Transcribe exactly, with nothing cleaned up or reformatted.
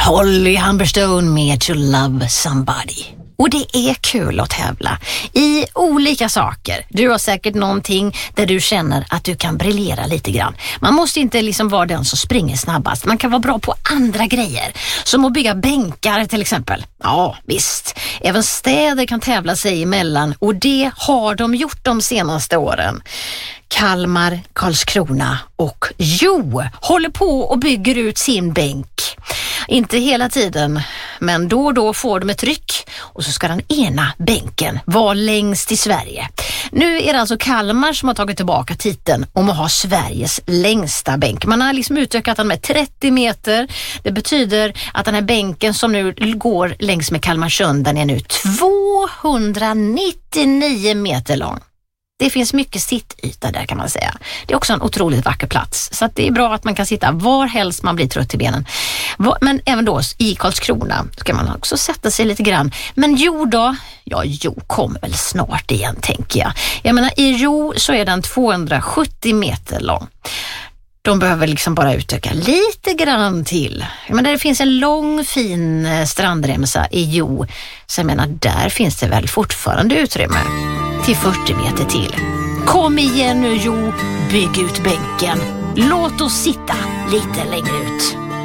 Holly Humberstone med To Love Somebody. Och det är kul att tävla i olika saker. Du har säkert någonting där du känner att du kan briljera lite grann. Man måste inte liksom vara den som springer snabbast. Man kan vara bra på andra grejer. Som att bygga bänkar till exempel. Ja, visst. Även städer kan tävla sig emellan. Och det har de gjort de senaste åren. Kalmar, Karlskrona och Jo håller på och bygger ut sin bänk. Inte hela tiden, men då och då får de ett tryck och så ska den ena bänken vara längst i Sverige. Nu är det alltså Kalmar som har tagit tillbaka titeln om att ha Sveriges längsta bänk. Man har liksom utökat den med trettio meter. Det betyder att den här bänken som nu går längs med Kalmarsund, den är nu tvåhundranittionio meter lång. Det finns mycket sittyta där kan man säga. Det är också en otroligt vacker plats. Så att det är bra att man kan sitta var helst man blir trött i benen. Men även då i Karlskrona ska man också sätta sig lite grann. Men Jo då? Ja, Jo kommer väl snart igen tänker jag. Jag menar i Jo så är den tvåhundrasjuttio meter lång. De behöver liksom bara utöka lite grann till. Men där det finns en lång fin strandremsa i Jo. Så jag menar där finns det väl fortfarande utrymme till fyrtio meter till. Kom igen nu Jo, bygg ut bänken. Låt oss sitta lite längre ut.